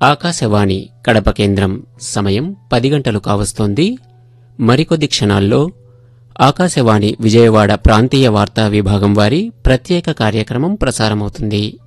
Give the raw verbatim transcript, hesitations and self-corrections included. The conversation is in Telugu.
ఆకాశవాణి కడప కేంద్రం. సమయం పది గంటలు కావస్తోంది. మరికొద్ది క్షణాల్లో ఆకాశవాణి విజయవాడ ప్రాంతీయ వార్తా విభాగం వారి ప్రత్యేక కార్యక్రమం ప్రసారమవుతుంది.